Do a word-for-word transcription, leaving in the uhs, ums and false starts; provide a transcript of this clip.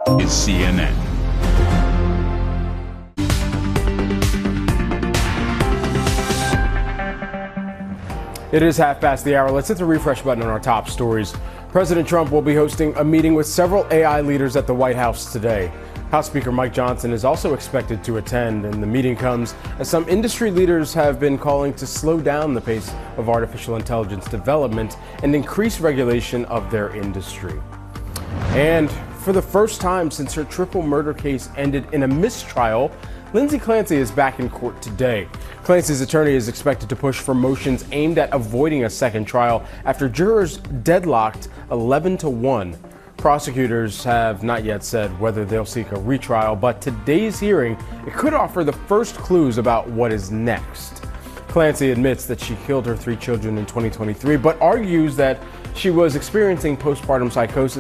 is C N N. It is half past the hour. Let's hit the refresh button on our top stories. President Trump will be hosting a meeting with several A I leaders at the White House today. House Speaker Mike Johnson is also expected to attend, and the meeting comes as some industry leaders have been calling to slow down the pace of artificial intelligence development and increase regulation of their industry. And for the first time since her triple murder case ended in a mistrial, Lindsay Clancy is back in court today. Clancy's attorney is expected to push for motions aimed at avoiding a second trial after jurors deadlocked eleven to one. Prosecutors have not yet said whether they'll seek a retrial, but today's hearing, it could offer the first clues about what is next. Clancy admits that she killed her three children in twenty twenty-three, but argues that she was experiencing postpartum psychosis